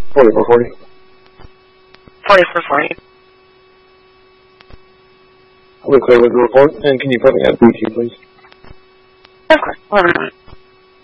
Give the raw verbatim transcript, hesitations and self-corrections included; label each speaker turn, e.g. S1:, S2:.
S1: forty-four forty.
S2: forty-four forty.
S1: I'll be clear with the report, and can you put me on B T, please?
S2: Of course. Hold on a minute.